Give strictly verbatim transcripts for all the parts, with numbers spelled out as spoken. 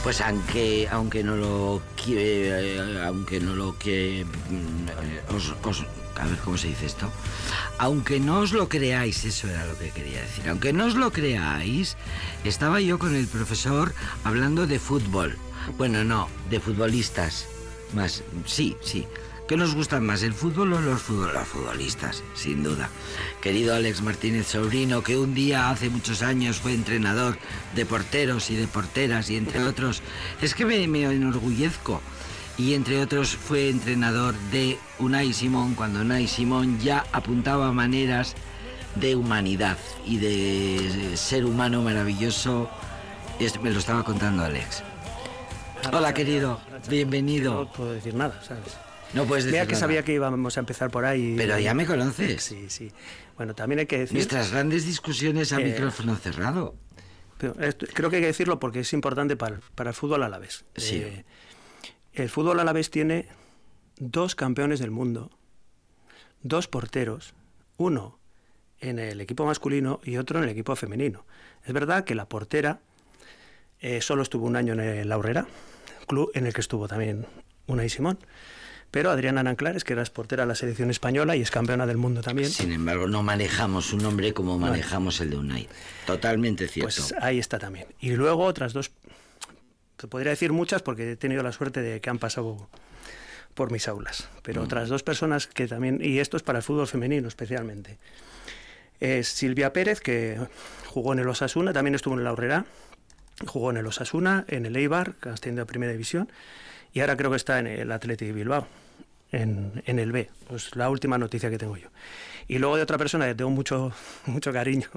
Pues aunque aunque no lo que eh, aunque no lo que eh, os, os a ver cómo se dice esto, aunque no os lo creáis, eso era lo que quería decir, aunque no os lo creáis, estaba yo con el profesor hablando de fútbol. Bueno, no, de futbolistas. Más, sí, sí. ¿Qué nos gustan más, el fútbol o los, fútbol, los futbolistas? Sin duda. Querido Alex Martínez Sobrino, que un día hace muchos años fue entrenador de porteros y de porteras y entre otros, es que me, me enorgullezco. Y entre otros fue entrenador de Unai Simón, cuando Unai Simón ya apuntaba maneras de humanidad y de ser humano maravilloso. Esto me lo estaba contando Alex. Hola, querido, bienvenido. No puedo decir nada, ¿sabes? No puedes decir Mira que nada. sabía que íbamos a empezar por ahí. Pero ya me conoces. Sí, sí. Bueno, también hay que decir... Nuestras grandes discusiones a eh, micrófono cerrado. Pero esto, creo que hay que decirlo porque es importante para, para el fútbol alavés. Sí. Eh, el fútbol alavés tiene dos campeones del mundo, dos porteros, uno en el equipo masculino y otro en el equipo femenino. Es verdad que la portera eh, solo estuvo un año en el Aurrera, club en el que estuvo también Unai Simón. Pero Adriana Nanclares, que era portera de la selección española y es campeona del mundo también. Sin embargo, no manejamos un nombre como manejamos el de Unai. Totalmente cierto. Pues ahí está también. Y luego otras dos, te podría decir muchas porque he tenido la suerte de que han pasado por mis aulas. Pero mm. otras dos personas que también, y esto es para el fútbol femenino especialmente. Es Silvia Pérez, que jugó en el Osasuna, también estuvo en el Aurrera, jugó en el Osasuna, en el Eibar, que ha ascendido a Primera División, y ahora creo que está en el Athletic Bilbao. En, en el B, pues la última noticia que tengo yo. Y luego de otra persona que tengo mucho, mucho cariño,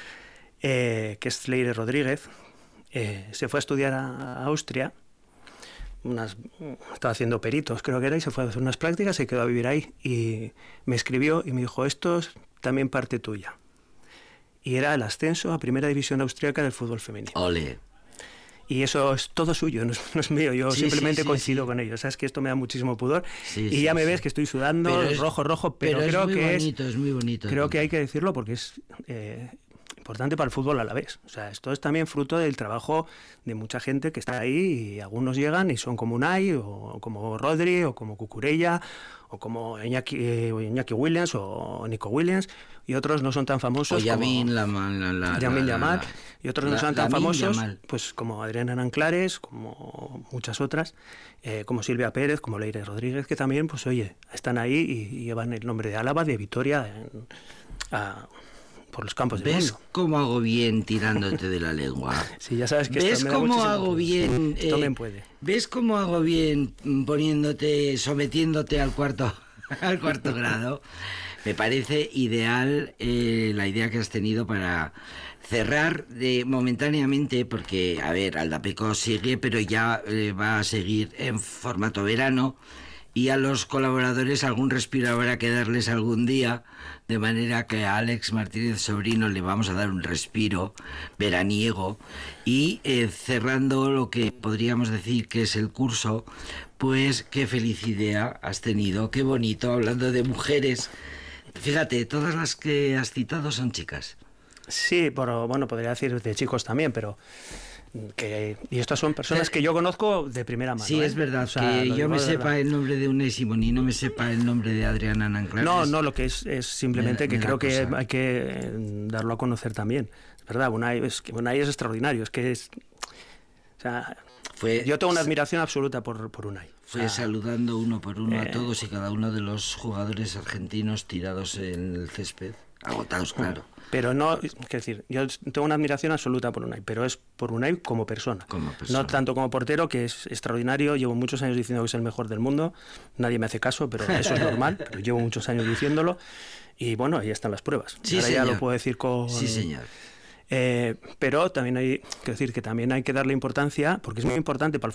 eh, que es Leire Rodríguez, eh, se fue a estudiar a, a Austria, unas, estaba haciendo peritos creo que era, y se fue a hacer unas prácticas, se quedó a vivir ahí, y me escribió y me dijo, esto es también parte tuya. Y era el ascenso a Primera División Austriaca del fútbol femenino. Ole. Y eso es todo suyo, no es, no es mío, yo sí, simplemente sí, sí, coincido sí. con ellos. Sabes que esto me da muchísimo pudor sí, y sí, ya me sí. ves que estoy sudando, es, rojo, rojo, pero, pero creo es muy que bonito, es, es muy bonito. Creo que hay que decirlo porque es eh, importante para el fútbol a la vez. O sea, esto es también fruto del trabajo de mucha gente que está ahí y algunos llegan y son como Unai, o como Rodri, o como Cucurella, o como Iñaki, eh, Iñaki Williams, o Nico Williams, y otros no son tan famosos o Yamin, como la, la, la, Yamin la, Yamal, la, y otros la, no son tan famosos Yamal. pues como Adriana Nanclares, como muchas otras, eh, como Silvia Pérez, como Leire Rodríguez, que también, pues oye, están ahí y, y llevan el nombre de Álava, de Vitoria, en, a, por los campos del ¿Ves mundo. cómo hago bien tirándote de la lengua? Sí, ya sabes que ¿Ves esto me da cómo hago bien? Esto me puede. ¿Ves cómo hago bien poniéndote, sometiéndote al cuarto, al cuarto grado? Me parece ideal eh, la idea que has tenido para cerrar de, momentáneamente, porque, a ver, Aldapeco sigue, pero ya eh, va a seguir en formato verano, y a los colaboradores algún respiro habrá que darles algún día, de manera que a Alex Martínez Sobrino le vamos a dar un respiro veraniego, y eh, cerrando lo que podríamos decir que es el curso, pues qué feliz idea has tenido, qué bonito, hablando de mujeres. Fíjate, todas las que has citado son chicas. Sí, pero bueno, podría decir de chicos también, pero que y estas son personas que yo conozco de primera mano. Sí, ¿eh? es verdad, o sea, que yo me sepa verdad. el nombre de Unai Simón y no me sepa el nombre de Adriana Nanclares. No, no, lo que es es simplemente me, que me creo que cosa. hay que darlo a conocer también. Es verdad, Unai es, Unai es extraordinario, es que es... O sea, Fue, yo tengo una admiración absoluta por, por Unai. Fue o sea, saludando uno por uno eh, a todos y cada uno de los jugadores argentinos tirados en el césped, agotados, claro. Pero no, es decir, yo tengo una admiración absoluta por Unai, pero es por Unai como persona. Como persona. No tanto como portero, que es extraordinario. Llevo muchos años diciendo que es el mejor del mundo. Nadie me hace caso, pero eso es normal. Pero llevo muchos años diciéndolo. Y bueno, ahí están las pruebas. Sí, Ahora señor. ya lo puedo decir con... Sí, señor. Eh, pero también hay que decir que también hay que darle importancia, porque es muy importante para el